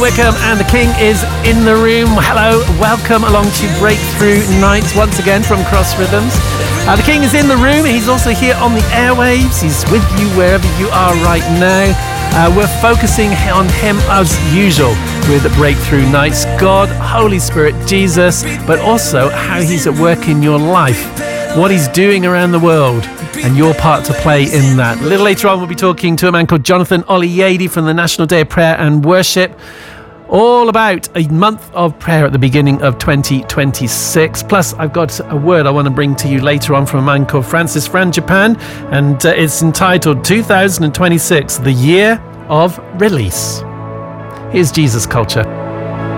Wickham and the King is in the room. Hello, welcome along to Breakthrough Nights once again from Cross Rhythms. The King is in the room. He's also here on the airwaves. He's with you wherever you are right now. We're focusing on him as usual with Breakthrough Nights. God, Holy Spirit, Jesus, but also how he's at work in your life, what he's doing around the world, and your part to play in that. A little later on, we'll be talking to a man called Jonathan Oluyede from the National Day of Prayer and Worship, all about a month of prayer at the beginning of 2026. Plus, I've got a word I want to bring to you later on from a man called Francis Frangipan, and it's entitled 2026, the Year of Release. Here's Jesus Culture.